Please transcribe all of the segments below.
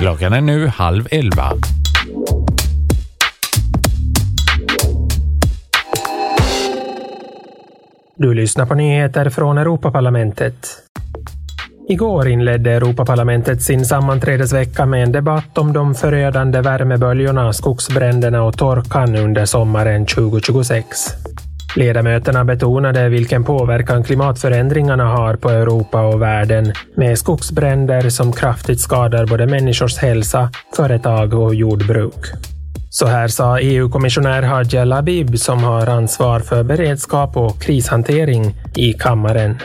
Klockan är nu 10:30. Du lyssnar på nyheter från Europaparlamentet. Igår inledde Europaparlamentet sin sammanträdesvecka med en debatt om de förödande värmeböljorna, skogsbränderna och torkan under sommaren 2026. Ledamöterna betonade vilken påverkan klimatförändringarna har på Europa och världen, med skogsbränder som kraftigt skadar både människors hälsa, företag och jordbruk. Så här sa EU-kommissionär Hadja Labib, som har ansvar för beredskap och krishantering, i kammaren.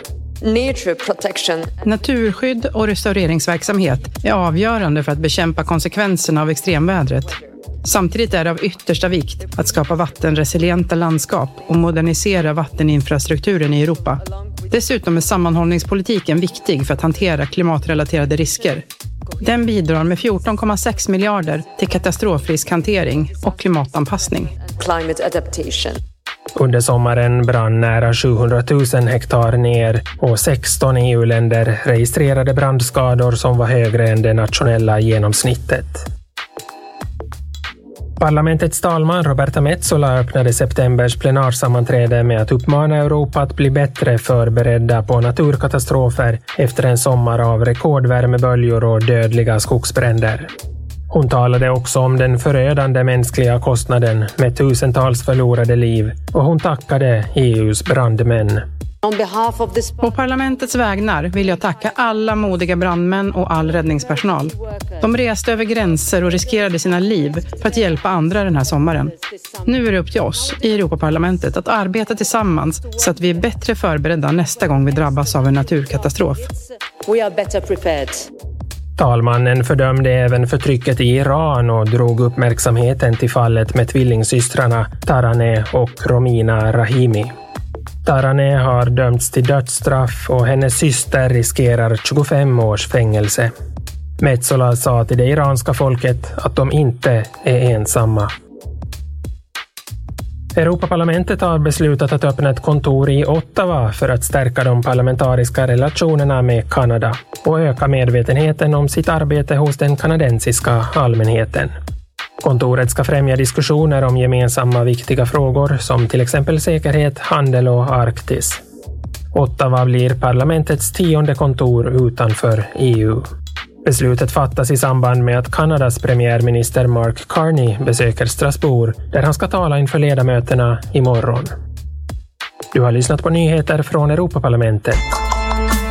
Naturskydd och restaureringsverksamhet är avgörande för att bekämpa konsekvenserna av extremvädret. Samtidigt är det av yttersta vikt att skapa vattenresilienta landskap och modernisera vatteninfrastrukturen i Europa. Dessutom är sammanhållningspolitiken viktig för att hantera klimatrelaterade risker. Den bidrar med 14,6 miljarder till katastrofriskhantering och klimatanpassning. Under sommaren brann nära 700 000 hektar ner och 16 EU-länder registrerade brandskador som var högre än det nationella genomsnittet. Parlamentets talman Roberta Metsola öppnade septembers plenarsammanträde med att uppmana Europa att bli bättre förberedda på naturkatastrofer efter en sommar av rekordvärmeböljor och dödliga skogsbränder. Hon talade också om den förödande mänskliga kostnaden med tusentals förlorade liv, och hon tackade EU:s brandmän. På parlamentets vägnar vill jag tacka alla modiga brandmän och all räddningspersonal. De reste över gränser och riskerade sina liv för att hjälpa andra den här sommaren. Nu är det upp till oss i Europaparlamentet att arbeta tillsammans så att vi är bättre förberedda nästa gång vi drabbas av en naturkatastrof. Talmannen fördömde även förtrycket i Iran och drog uppmärksamheten till fallet med tvillingsystrarna Taraneh och Romina Rahimi. Taraneh har dömts till dödsstraff och hennes syster riskerar 25 års fängelse. Metsola sa till det iranska folket att de inte är ensamma. Europaparlamentet har beslutat att öppna ett kontor i Ottawa för att stärka de parlamentariska relationerna med Kanada och öka medvetenheten om sitt arbete hos den kanadensiska allmänheten. Kontoret ska främja diskussioner om gemensamma viktiga frågor som till exempel säkerhet, handel och Arktis. Ottawa blir parlamentets 10:e kontor utanför EU. Beslutet fattas i samband med att Kanadas premiärminister Mark Carney besöker Strasbourg, där han ska tala inför ledamöterna imorgon. Du har lyssnat på nyheter från Europaparlamentet.